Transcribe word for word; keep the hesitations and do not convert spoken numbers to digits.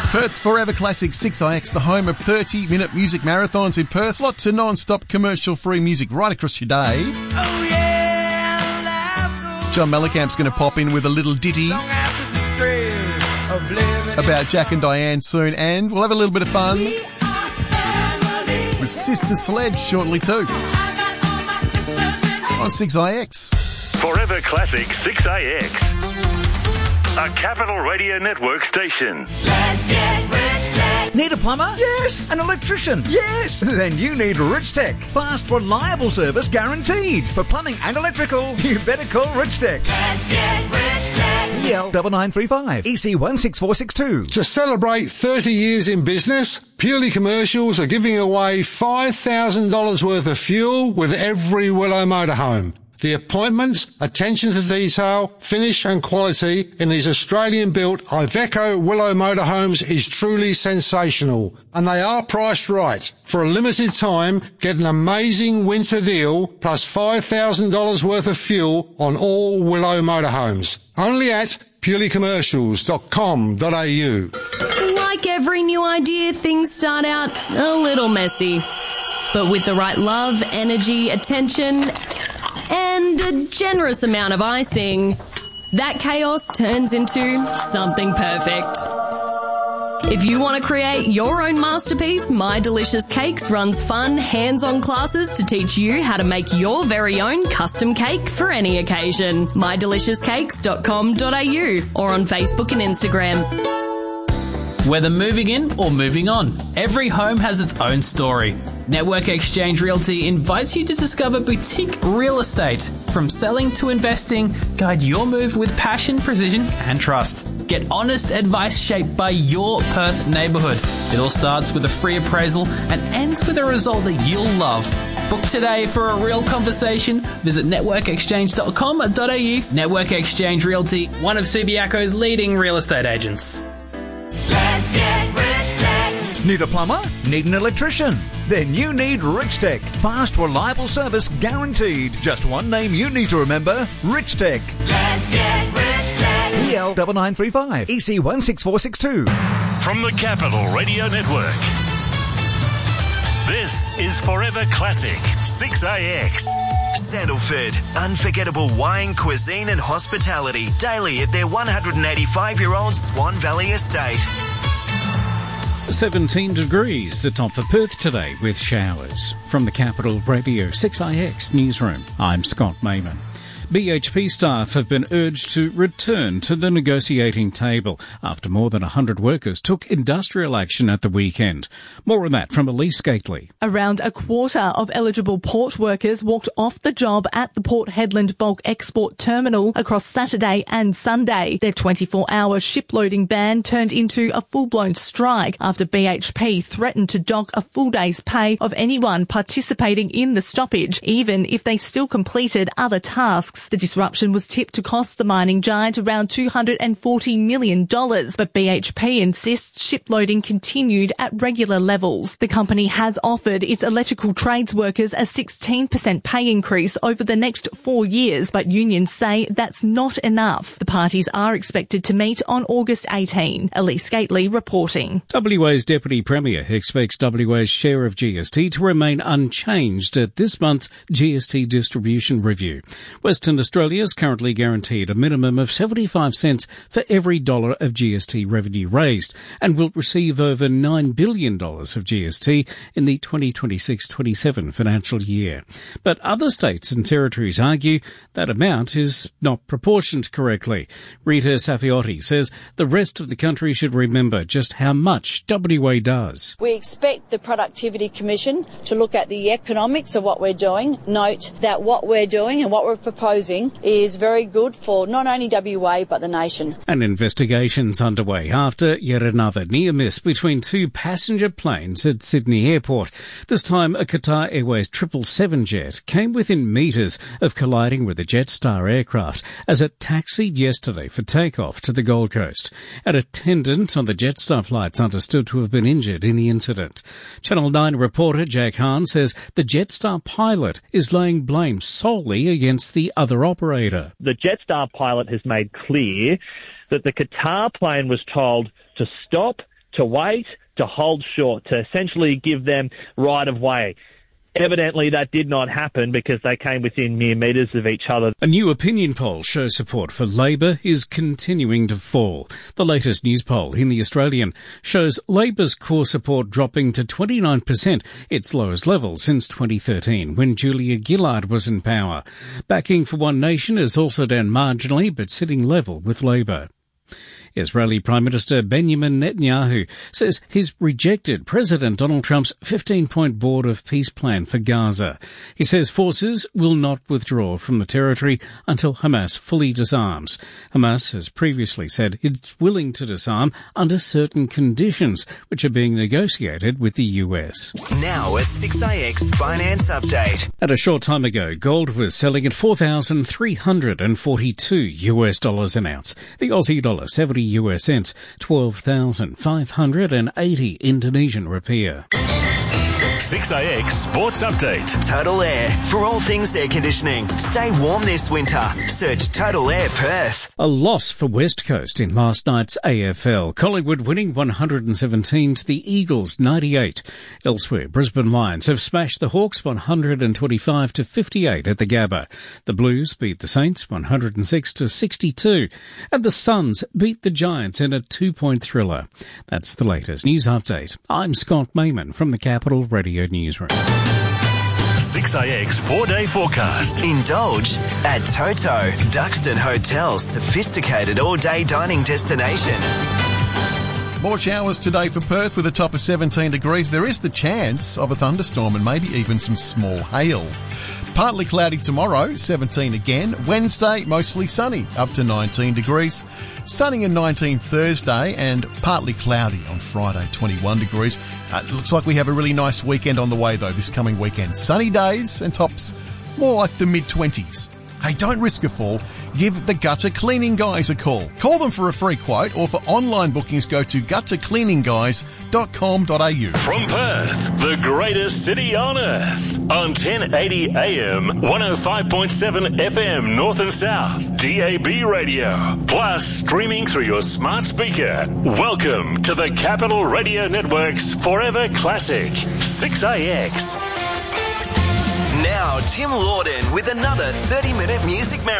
Perth's Forever Classic six I X, the home of thirty-minute music marathons in Perth. Lots of non-stop commercial-free music right across your day. Oh yeah, John Mellencamp's going to pop in with a little ditty about Jack and Diane soon, and we'll have a little bit of fun with Sister Sledge shortly too on six I X. Forever Classic six I X, a Capital Radio Network station. Let's get rich tech. Need a plumber? Yes. An electrician? Yes. Then you need Rich Tech. Fast, reliable service guaranteed. For plumbing and electrical, you better call Rich Tech. Let's get rich tech. E L nine nine three five, E C one six four six two. To celebrate thirty years in business, Purely Commercials are giving away five thousand dollars worth of fuel with every Willow motorhome. The appointments, attention to detail, finish and quality in these Australian-built Iveco Willow motorhomes is truly sensational. And they are priced right. For a limited time, get an amazing winter deal plus five thousand dollars worth of fuel on all Willow motorhomes. Only at purely commercials dot com dot a u. Like every new idea, things start out a little messy. But with the right love, energy, attention, and a generous amount of icing, that chaos turns into something perfect. If you want to create your own masterpiece, My Delicious Cakes runs fun, hands-on classes to teach you how to make your very own custom cake for any occasion. my delicious cakes dot com dot a u or on Facebook and Instagram. Whether moving in or moving on, every home has its own story. Network Exchange Realty invites you to discover boutique real estate. From selling to investing, guide your move with passion, precision and trust. Get honest advice shaped by your Perth neighbourhood. It all starts with a free appraisal and ends with a result that you'll love. Book today for a real conversation. Visit network exchange dot com dot a u. Network Exchange Realty, one of Subiaco's leading real estate agents. Let's get rich tech. Need a plumber? Need an electrician? Then you need Rich Tech. Fast, reliable service guaranteed. Just one name you need to remember, Rich Tech. Let's get rich tech. E L nine nine three five, E C one six four six two. From the Capital Radio Network, this is Forever Classic six I X. Sandalford, unforgettable wine, cuisine and hospitality daily at their one hundred eighty-five-year-old Swan Valley estate. seventeen degrees, the top for Perth today with showers. From the Capital Radio six I X newsroom, I'm Scott Mayman. B H P staff have been urged to return to the negotiating table after more than one hundred workers took industrial action at the weekend. More on that from Elise Gately. Around a quarter of eligible port workers walked off the job at the Port Hedland Bulk Export Terminal across Saturday and Sunday. Their twenty-four hour shiploading ban turned into a full-blown strike after B H P threatened to dock a full day's pay of anyone participating in the stoppage, even if they still completed other tasks. The disruption was tipped to cost the mining giant around two hundred forty million dollars, but B H P insists shiploading continued at regular levels. The company has offered its electrical trades workers a sixteen percent pay increase over the next four years, but unions say that's not enough. The parties are expected to meet on August eighteenth. Elise Gately reporting. W A's Deputy Premier expects W A's share of G S T to remain unchanged at this month's G S T distribution review. Western Australia is currently guaranteed a minimum of seventy-five cents for every dollar of G S T revenue raised and will receive over nine billion dollars of G S T in the twenty twenty-six twenty-seven financial year. But other states and territories argue that amount is not proportioned correctly. Rita Safiotti says the rest of the country should remember just how much W A does. We expect the Productivity Commission to look at the economics of what we're doing, note that what we're doing and what we're proposing is very good for not only W A but the nation. An investigation's underway after yet another near miss between two passenger planes at Sydney Airport. This time a Qatar Airways triple seven jet came within metres of colliding with a Jetstar aircraft as it taxied yesterday for takeoff to the Gold Coast. An attendant on the Jetstar flight's understood to have been injured in the incident. Channel nine reporter Jack Hahn says the Jetstar pilot is laying blame solely against the other operator. The Jetstar pilot has made clear that the Qatar plane was told to stop, to wait, to hold short, to essentially give them right of way. Evidently, that did not happen because they came within mere metres of each other. A new opinion poll shows support for Labor is continuing to fall. The latest news poll in The Australian shows Labor's core support dropping to twenty-nine percent, its lowest level since twenty thirteen, when Julia Gillard was in power. Backing for One Nation is also down marginally, but sitting level with Labor. Israeli Prime Minister Benjamin Netanyahu says he's rejected President Donald Trump's fifteen-point Board of Peace plan for Gaza. He says forces will not withdraw from the territory until Hamas fully disarms. Hamas has previously said it's willing to disarm under certain conditions, which are being negotiated with the U S. Now a six A X finance update. At a short time ago, gold was selling at four thousand three hundred forty-two U S dollars an ounce. The Aussie dollar seventy U S cents, twelve thousand five hundred eighty Indonesian rupiah. six A X Sports Update. Total Air. For all things air conditioning. Stay warm this winter. Search Total Air Perth. A loss for West Coast in last night's A F L. Collingwood winning one hundred seventeen to the Eagles ninety-eight. Elsewhere, Brisbane Lions have smashed the Hawks one hundred twenty-five to fifty-eight at the Gabba. The Blues beat the Saints one hundred six to sixty-two. And the Suns beat the Giants in a two-point thriller. That's the latest news update. I'm Scott Mayman from the Capital Radio Newsroom. six A X four-day forecast. Indulge at Toto, Duxton Hotel's sophisticated all-day dining destination. More showers today for Perth with a top of seventeen degrees. There is the chance of a thunderstorm and maybe even some small hail. Partly cloudy tomorrow, seventeen again. Wednesday, mostly sunny, up to nineteen degrees. Sunny and nineteen Thursday and partly cloudy on Friday, twenty-one degrees. Uh, it looks like we have a really nice weekend on the way though this coming weekend. Sunny days and tops more like the mid-twenties. Hey, don't risk a fall. Give the Gutter Cleaning Guys a call. Call them for a free quote or for online bookings go to gutter cleaning guys dot com dot a u. From Perth, the greatest city on earth. On ten eighty A M, one oh five point seven F M North and South, D A B radio. Plus streaming through your smart speaker. Welcome to the Capital Radio Network's Forever Classic, six A X. Now Tim Lawden with another thirty minute music marathon.